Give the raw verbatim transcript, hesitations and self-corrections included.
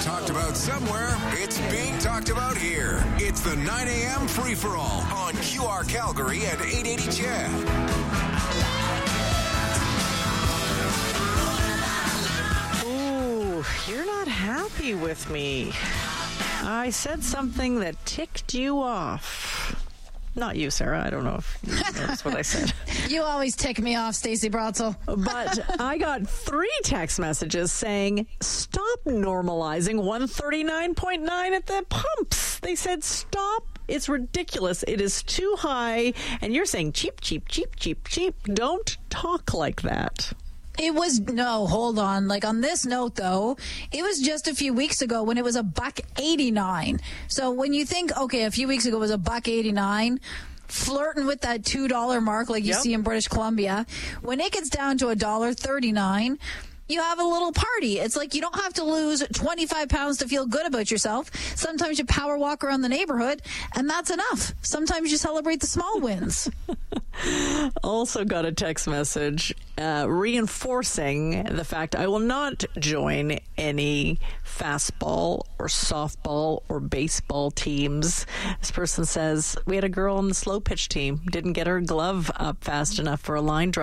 talked about somewhere, it's being talked about here. It's the nine a.m. free-for-all on Q R Calgary at eight eighty C H E D. Ooh, you're not happy with me. I said something that ticked you off. Not you, Sarah. I don't know if you noticed what I said. You always tick me off, Stacey Bratzel. But I got three text messages saying, stop normalizing one thirty-nine point nine at the pumps. They said, stop. It's ridiculous. It is too high. And you're saying cheap, cheap, cheap, cheap, cheap. Don't talk like that. It was, no, hold on. Like, on this note, though, it was just a few weeks ago when it was a buck eighty-nine. So when you think, okay, a few weeks ago it was a buck eighty-nine, flirting with that two dollars mark like you Yep. see in British Columbia, when it gets down to one dollar thirty-nine, you have a little party. It's like you don't have to lose twenty-five pounds to feel good about yourself. Sometimes you power walk around the neighborhood, and that's enough. Sometimes you celebrate the small wins. Also got a text message uh, reinforcing the fact I will not join any fastball or softball or baseball teams. This person says, we had a girl on the slow pitch team, didn't get her glove up fast enough for a line drive.